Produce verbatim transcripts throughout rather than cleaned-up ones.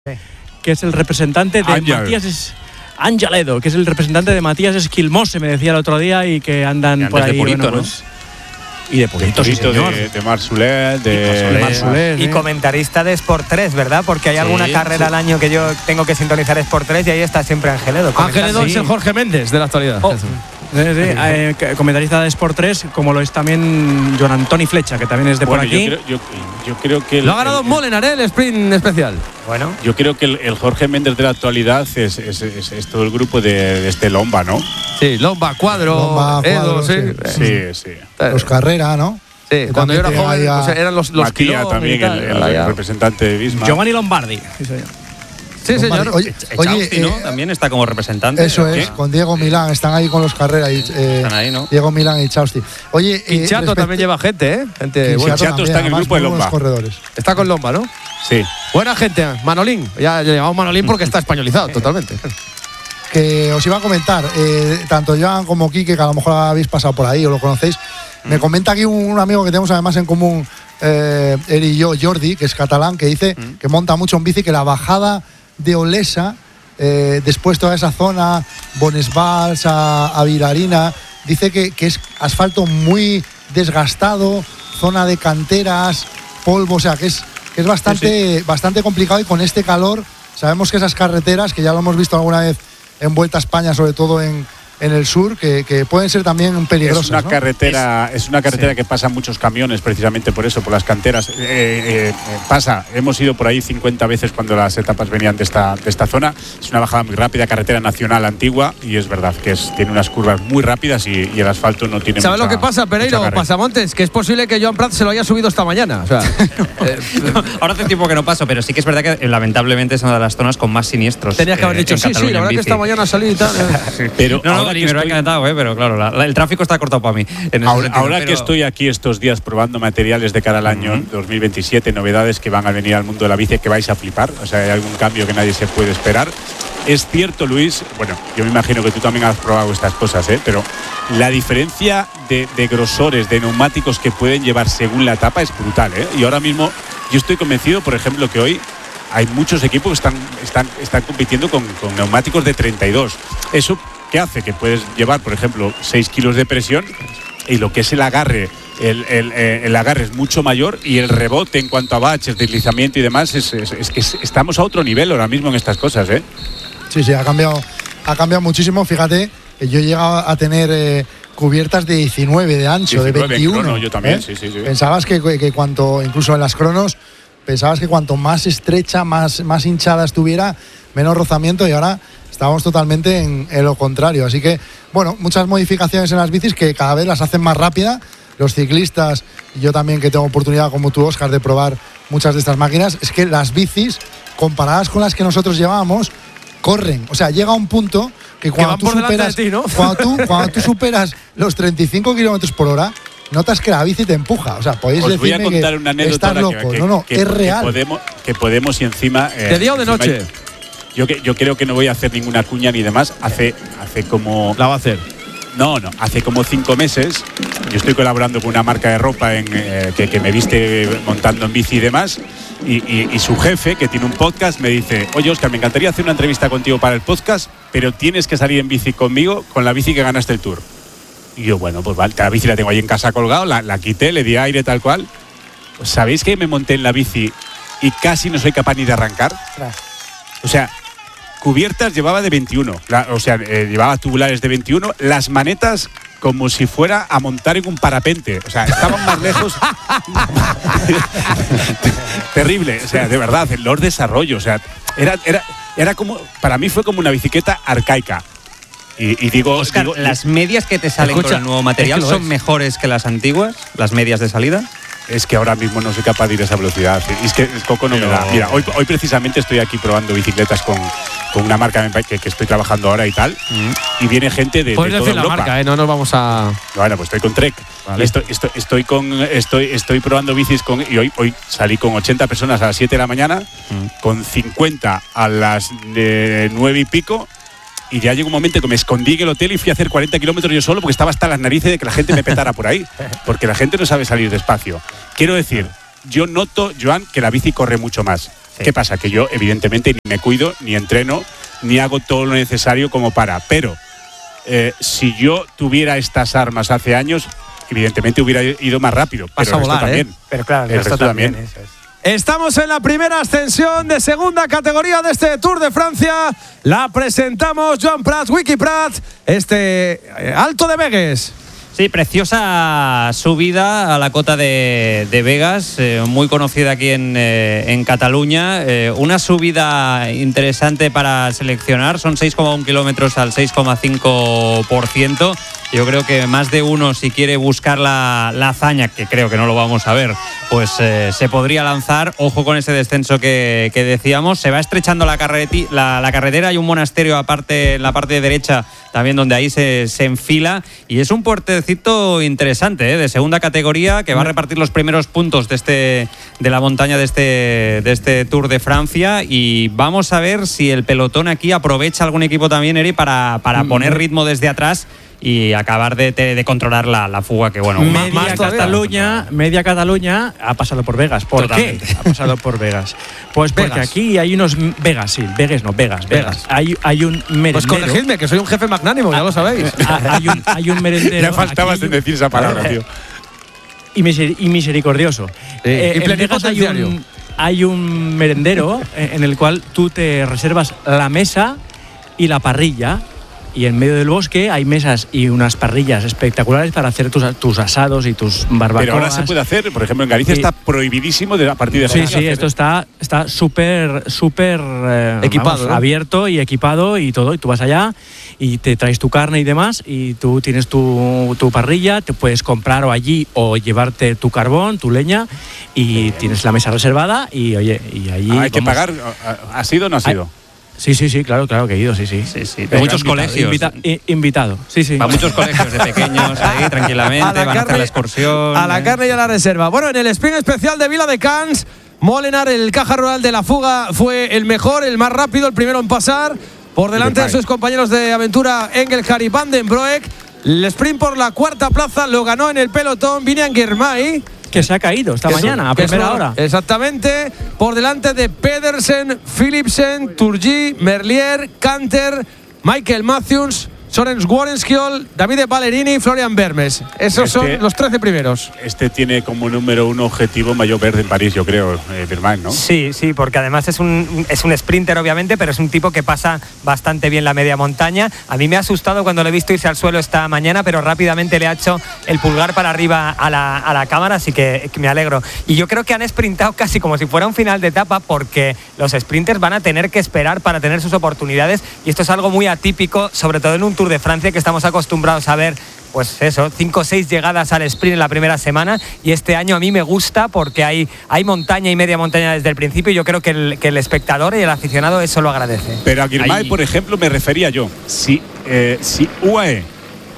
que es el representante de Ángel. Matías es, Ángeledo, que es el representante de Matías Esquilmose, me decía el otro día, y que andan Y por ahí. de Purito, bueno, ¿no? pues, y de Purito, sí, Purito, señor. de, de Marsulet, de, De Marsulet, Y ¿eh? comentarista de Sport tres, ¿verdad? Porque hay Sí, alguna carrera sí. al año que yo tengo que sintonizar Sport tres y ahí está siempre Ángeledo. Ángeledo es Sí. el Jorge Méndez de la actualidad. Oh. Sí, sí, eh, que- comentarista de Sport tres, como lo es también Joan Antoni Flecha, que también es de bueno, por aquí. Yo creo, yo, yo creo que el, Lo ha ganado el- Molenar, ¿eh? El sprint especial. Bueno, yo creo que el, el Jorge Méndez de la actualidad es, es, es, es todo el grupo de, de este Lomba, ¿no? Sí, Lomba, Cuadro, Lomba, Edo, Cuadro, sí. sí. Eh, Sí, sí. Los Carrera, ¿no? Sí, Que cuando yo era también joven, tenía pues eran los, los Matías kilómetros también, y tal, el, el ahora ya. representante de Bismarck. Giovanni Lombardi. Sí, señor. Sí, señor. Oye, oye, Chausti, ¿no? eh, También está como representante. eso ¿o qué? es, con Diego Milán, están ahí con los Carrera. Y, eh, Están ahí, ¿no? Diego Milán y Chausti. Oye, eh, Quinchato respecto- también lleva gente, ¿eh? Gente Quinchato buena. Quinchato también, está en el además, grupo de muy buenos Lomba. corredores. Está con Lomba, ¿no? Sí. Buena gente. Manolín. Ya le llamamos Manolín porque está españolizado totalmente. Que os iba a comentar, eh, tanto Joan como Quique, que a lo mejor habéis pasado por ahí o lo conocéis, me comenta aquí un, un amigo que tenemos además en común, eh, él y yo, Jordi, que es catalán, que dice que monta mucho en bici, que la bajada de Olesa, eh, después toda esa zona, Bonesvals a, a Vilarina, dice que, que es asfalto muy desgastado, zona de canteras, polvo, o sea, que es, que es bastante, bastante complicado, y con este calor sabemos que esas carreteras, que ya lo hemos visto alguna vez en Vuelta a España, sobre todo en, en el sur, que, que pueden ser también peligrosas. Es una ¿no? carretera, es, una carretera que pasan muchos camiones, precisamente por eso, por las canteras. Eh, eh, eh, pasa, hemos ido por ahí cincuenta veces cuando las etapas venían de esta, de esta zona. Es una bajada muy rápida, carretera nacional antigua, y es verdad que es, tiene unas curvas muy rápidas y, y el asfalto no tiene ¿Sabes mucha, lo que pasa, Pereiro? mucha carrera. Pasamontes, que es posible que Joan Prat se lo haya subido esta mañana. O sea, eh, Ahora hace tiempo que no paso, pero sí que es verdad que eh, lamentablemente es una de las zonas con más siniestros. tenías que haber eh, dicho, en sí, sí, Cataluña la en verdad que bici. esta mañana salí y tal. eh. Pero No, no, ahora ni que me lo ha estoy- encantado, eh, pero claro, la- la- el tráfico está cortado para mí. en ese Ahora, sentido, ahora pero- que estoy aquí estos días probando materiales de cara al año Ujú. dos mil veintisiete, novedades que van a venir al mundo de la bici, que vais a flipar. O sea, hay algún cambio que nadie se puede esperar. Es cierto, Luis, bueno, yo me imagino que tú también has probado estas cosas, ¿eh? Pero la diferencia de, de grosores, de neumáticos que pueden llevar según la etapa es brutal, ¿eh? Y ahora mismo yo estoy convencido, por ejemplo, que hoy hay muchos equipos que están, están, están compitiendo con, con neumáticos de treinta y dos. Eso, ¿qué hace? Que puedes llevar, por ejemplo, seis kilos de presión, y lo que es el agarre, el, el, eh, el agarre es mucho mayor, y el rebote en cuanto a baches, deslizamiento y demás, es, es, es que es- estamos a otro nivel ahora mismo en estas cosas, ¿eh? Sí, sí, ha cambiado, ha cambiado muchísimo. Fíjate, que yo he llegado a tener eh, cubiertas de diecinueve de ancho, diecinueve de en veintiuno. crono, yo también, ¿eh? sí, sí, sí. Pensabas que, que cuanto, incluso en las cronos, pensabas que cuanto más estrecha, más, más hinchada estuviera, menos rozamiento, y ahora estamos totalmente en, en lo contrario. Así que, bueno, muchas modificaciones en las bicis que cada vez las hacen más rápida. Los ciclistas, y yo también, que tengo oportunidad, como tú, Óscar, de probar muchas de estas máquinas, es que las bicis, comparadas con las que nosotros llevábamos, corren. O sea, llega un punto que cuando van tú por delante superas, de ti, ¿no? cuando tú, cuando tú superas los treinta y cinco kilómetros por hora, notas que la bici te empuja. O sea, podéis Os voy a decirme contar que una anécdota estás ahora loco. que, no, no, que- es que real. podemos, que podemos y encima… eh, ¿De día o de encima- noche? Yo, que- yo creo que no voy a hacer ninguna cuña ni demás. Hace, hace como… La va a hacer. No, no, hace como cinco meses yo estoy colaborando con una marca de ropa en, eh, que, que me viste montando en bici y demás, y, y- y su jefe, que tiene un podcast, me dice: oye, Óscar, me encantaría hacer una entrevista contigo para el podcast, pero tienes que salir en bici conmigo con la bici que ganaste el Tour. Y yo, bueno, pues vale, la bici la tengo ahí en casa colgado, la, la quité, le di aire tal cual. Pues, ¿sabéis que me monté en la bici y casi no soy capaz ni de arrancar? O sea, cubiertas llevaba de veintiuno, la- o sea, eh, llevaba tubulares de veintiuno, las manetas como si fuera a montar en un parapente, o sea, estaban más lejos. Terrible, o sea, de verdad, los desarrollos, o sea, era, era, era como, para mí fue como una bicicleta arcaica. Y, y digo, Óscar, digo- ¿las medias que te salen Escucha, con el nuevo material es que lo son es. mejores que las antiguas? ¿Las medias de salida? es que ahora mismo no soy capaz de ir a esa velocidad. Y es que el coco no Pero- me da. Mira, hoy, hoy precisamente estoy aquí probando bicicletas con, con una marca que, que estoy trabajando ahora y tal. Y viene gente de, Puedes de toda decir la Europa. marca, ¿eh? No nos vamos a… Bueno, pues estoy con Trek. Vale. Y estoy, estoy, estoy, con, estoy, estoy probando bicis con. Y hoy, hoy salí con ochenta personas a las siete de la mañana, con cincuenta a las eh, nueve y pico. Y ya llegó un momento que me escondí en el hotel y fui a hacer cuarenta kilómetros yo solo porque estaba hasta las narices de que la gente me petara por ahí. Porque la gente no sabe salir despacio. Quiero decir, yo noto, Joan, que la bici corre mucho más. Sí. ¿Qué pasa? Que yo, evidentemente, ni me cuido, ni entreno, ni hago todo lo necesario como para. Pero eh, si yo tuviera estas armas hace años, evidentemente hubiera ido más rápido. Vas pero a volar, también. ¿eh? Pero claro, el, el resto, resto también. también. Eso es. Estamos en la primera ascensión de segunda categoría de este Tour de Francia. La presentamos Joan Prats, Wiki Prats, este eh, Alto de Begues. Sí, preciosa subida a la cota de, de Begas, eh, muy conocida aquí en, eh, en Cataluña. Eh, una subida interesante para seleccionar, son seis coma uno kilómetros al seis coma cinco por ciento. Yo creo que más de uno, si quiere buscar la, la hazaña, que creo que no lo vamos a ver, pues eh, se podría lanzar. Ojo con ese descenso que, que decíamos. Se va estrechando la, carreti, la, la carretera. Hay un monasterio aparte en la parte derecha, también donde ahí se, se enfila. Y es un puertecito interesante, ¿eh? De segunda categoría, que va a repartir los primeros puntos de, este, de la montaña de este, de este Tour de Francia. Y vamos a ver si el pelotón aquí aprovecha algún equipo también, Eri, para, para poner ritmo desde atrás y acabar de, de controlar la, la fuga, que bueno, media más Cataluña, media Cataluña ha pasado por Vegas. ¿Por Totalmente. qué ha pasado por Vegas? Pues porque Vegas. aquí hay unos Vegas, sí, Vegas no, Vegas, Vegas. Vegas. Hay, hay un merendero. Pues corregidme, que soy un jefe magnánimo, ya lo sabéis. hay, un, hay un merendero. Ya faltabas aquí hay en decir esa palabra, un- tío. Y, miser- y misericordioso. Eh, y en Vegas hay plenipotenciario. un, hay un merendero en el cual tú te reservas la mesa y la parrilla. Y en medio del bosque hay mesas y unas parrillas espectaculares para hacer tus, tus asados y tus barbacoas. Pero ahora se puede hacer, por ejemplo, en Galicia Sí. está prohibidísimo de, a partir de Sí, ahora sí, hacer. esto está está súper súper eh, Equipado, vamos, ¿no? abierto y equipado y todo. Y tú vas allá y te traes tu carne y demás y tú tienes tu, tu parrilla, te puedes comprar o allí o llevarte tu carbón, tu leña y tienes la mesa reservada y oye, y allí Ah, hay que vamos. pagar. ¿Ha sido o no ha sido? Sí, sí, sí, claro, claro que he ido, sí, sí. Sí, sí, de Venga, muchos invitado, colegios. invita- i- invitado, sí, sí. Va a muchos colegios de pequeños ahí, tranquilamente, A la van a hacer carne- la excursión. A la ¿eh? carne y a la reserva. Bueno, en el sprint especial de Vila de Cans, Molenar, el caja rural de la fuga, fue el mejor, el más rápido, el primero en pasar. Por delante de sus compañeros de aventura, Engelhard y Van den Broek. El sprint por la cuarta plaza lo ganó en el pelotón Vinian Girmay. Que se ha caído esta Que mañana, su- a que primera su- hora. Exactamente. Por delante de Pedersen, Philipsen, Turgi, Merlier, Canter, Michael Matthews, Sorens Worenskjold, Davide Ballerini y Florian Bermes. Esos Este- son los trece primeros. Este tiene como número uno objetivo Maillot Verde en París, yo creo, eh, Birman, ¿no? Sí, sí, porque además es un, es un sprinter, obviamente, pero es un tipo que pasa bastante bien la media montaña. A mí me ha asustado cuando lo he visto irse al suelo esta mañana, pero rápidamente le ha hecho el pulgar para arriba a la, a la cámara, así que, que me alegro. Y yo creo que han sprintado casi como si fuera un final de etapa, porque los sprinters van a tener que esperar para tener sus oportunidades, y esto es algo muy atípico, sobre todo en un Tour de Francia, que estamos acostumbrados a ver, pues eso, cinco o seis llegadas al sprint en la primera semana, y este año a mí me gusta porque hay, hay montaña y media montaña desde el principio, y yo creo que el, que el espectador y el aficionado eso lo agradece. Pero a Girmay, Ahí- por ejemplo, me refería yo. Si, eh, si U A E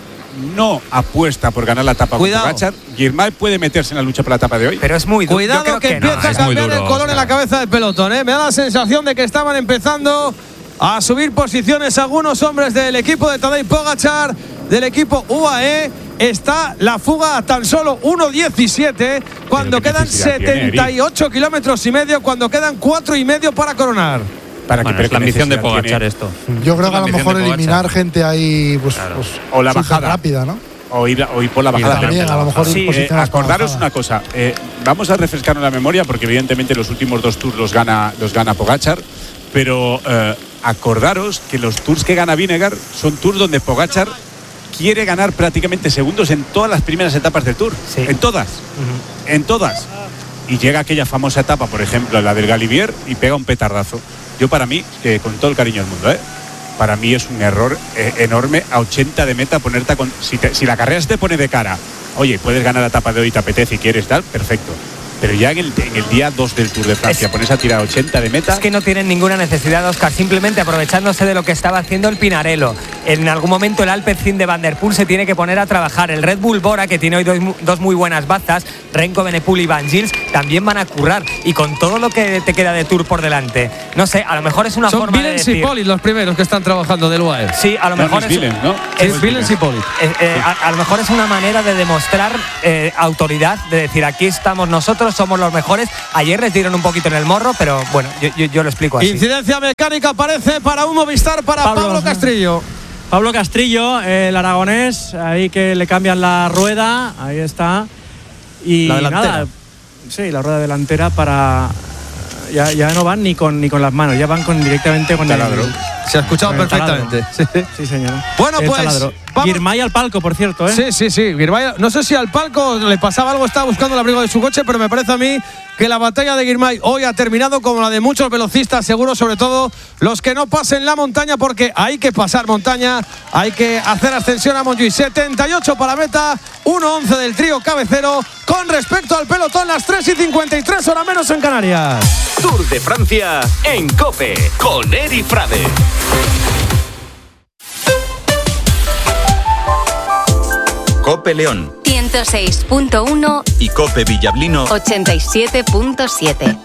no apuesta por ganar la etapa Cuidado. con Pogačar, Girmay puede meterse en la lucha por la etapa de hoy. Pero es muy duro. Cuidado Yo creo que, que no. empieza a es muy cambiar duro, el color en la Oscar. cabeza del pelotón, ¿eh? Me da la sensación de que estaban empezando a subir posiciones algunos hombres del equipo de Tadej Pogačar, del equipo U A E. Está la fuga a tan solo uno diecisiete cuando Pero qué quedan necesidad tiene, setenta y ocho kilómetros y medio, cuando quedan cuatro y medio para coronar. Para Bueno, que es la ambición de necesidad Pogačar tiene. esto. Yo creo Es que la a lo ambición mejor de Pogačar. eliminar gente ahí pues, pues O la súper bajada. rápida, ¿no? O ir, o ir por la Y bajada. También, a lo mejor Sí, ir Eh, posiciones con acordaros bajada. una cosa, eh, vamos a refrescarnos la memoria porque evidentemente los últimos dos tours los gana, los gana Pogačar, pero eh, acordaros que los tours que gana Vinegar son tours donde Pogačar quiere ganar prácticamente segundos en todas las primeras etapas del tour, Sí. en todas, en todas. Y llega aquella famosa etapa, por ejemplo, la del Galibier, y pega un petardazo. Yo para mí, que con todo el cariño del mundo, ¿eh? para mí es un error eh, enorme a ochenta de meta ponerte a con, si, te- si la carrera se te pone de cara, oye, puedes ganar la etapa de hoy, te apetece y quieres tal, perfecto. Pero ya en el, en el día dos del Tour de Francia, Es- pones a tirar ochenta de meta. Es que no tienen ninguna necesidad, Oscar, simplemente aprovechándose de lo que estaba haciendo el Pinarello. en algún momento el Alpecin de Van der Poel se tiene que poner a trabajar. El Red Bull Bora, que tiene hoy dos, dos muy buenas bazas, Renko Benepul y Van Gils, también van a currar. Y con todo lo que te queda de Tour por delante, no sé, a lo mejor es una Son forma Villens de decir... y Polit los primeros que están trabajando del U A E. Sí, a lo No, mejor no es es, Villens, ¿no? es, Es Villens y Polit. eh, eh, a, a lo mejor es una manera de demostrar eh, autoridad, de decir, aquí estamos nosotros, somos los mejores. Ayer les dieron un poquito en el morro, pero bueno, yo, yo, yo lo explico así. Incidencia mecánica parece para un Movistar, para Pablo, Pablo Castrillo. Pablo Castrillo, el aragonés, ahí que le cambian la rueda, ahí está. Y La delantera. nada, sí, la rueda delantera para... Ya, ya no van ni con ni con las manos, ya van con directamente con Taladro. el... Se ha escuchado con el perfectamente. Sí. Sí, señor. Bueno, El pues, taladro. vamos- Girmay al palco, por cierto, ¿eh? Sí, sí, sí. Girmay, no sé si al palco le pasaba algo, estaba buscando el abrigo de su coche, pero me parece a mí que la batalla de Girmay hoy ha terminado como la de muchos velocistas, seguro, sobre todo los que no pasen la montaña, porque hay que pasar montaña, hay que hacer ascensión a Montjuïc. setenta y ocho para meta, uno once del trío cabecero. Con respecto al pelotón, las tres y cincuenta y tres, hora menos en Canarias. Tour de Francia en COPE con Eri Frade. COPE León ciento seis punto uno y COPE Villablino ochenta y siete punto siete.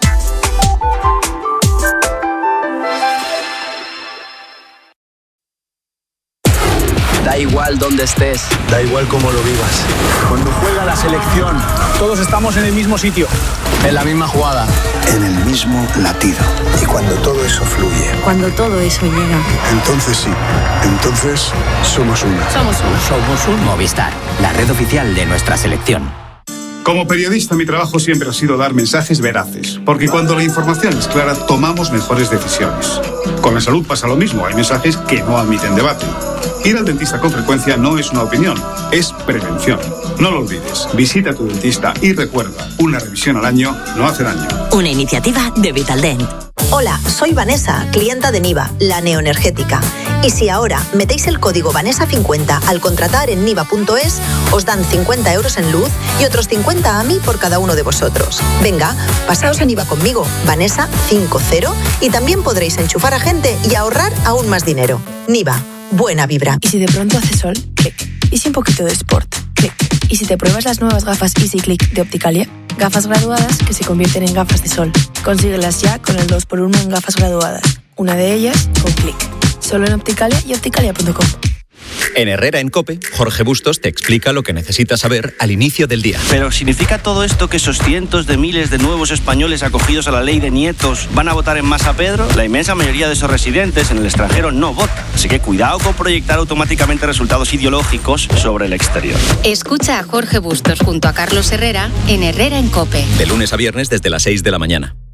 Da igual dónde estés, da igual cómo lo vivas. Cuando juega la selección, todos estamos en el mismo sitio, en la misma jugada, en el mismo latido. Y cuando todo eso fluye, cuando todo eso llega, entonces sí, entonces somos uno. Somos uno. Somos un Movistar, la red oficial de nuestra selección. Como periodista, mi trabajo siempre ha sido dar mensajes veraces, porque cuando la información es clara, tomamos mejores decisiones. Con la salud pasa lo mismo, hay mensajes que no admiten debate. Ir al dentista con frecuencia no es una opinión, es prevención. No lo olvides, visita a tu dentista y recuerda, una revisión al año no hace daño. Una iniciativa de Vitaldent. Hola, soy Vanessa, clienta de Niva, la neoenergética. Y si ahora metéis el código Vanessa cincuenta al contratar en niva punto es, os dan cincuenta euros en luz y otros cincuenta a mí por cada uno de vosotros. Venga, pasaos a Niva conmigo, Vanessa cincuenta, y también podréis enchufar a gente y ahorrar aún más dinero. Niva, buena vibra. Y si de pronto hace sol, clic. Y si un poquito de sport, clic. Y si te pruebas las nuevas gafas Easy Click de Opticalia, gafas graduadas que se convierten en gafas de sol. Consíguelas ya con el dos por uno en gafas graduadas. Una de ellas con clic. Solo en Opticalia y opticalia punto com. En Herrera en COPE, Jorge Bustos te explica lo que necesitas saber al inicio del día. Pero ¿significa todo esto que esos cientos de miles de nuevos españoles acogidos a la ley de nietos van a votar en Masa Pedro? La inmensa mayoría de esos residentes en el extranjero no votan. Así que cuidado con proyectar automáticamente resultados ideológicos sobre el exterior. Escucha a Jorge Bustos junto a Carlos Herrera en Herrera en COPE. De lunes a viernes desde las seis de la mañana.